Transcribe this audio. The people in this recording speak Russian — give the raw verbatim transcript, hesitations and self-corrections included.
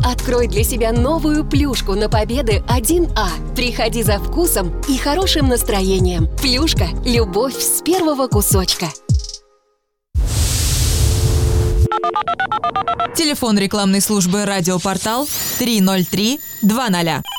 Открой для себя новую плюшку на Победы один А. Приходи за вкусом и хорошим настроением. Плюшка – любовь с первого кусочка. Телефон рекламной службы «Радиопортал» три ноль три два ноль.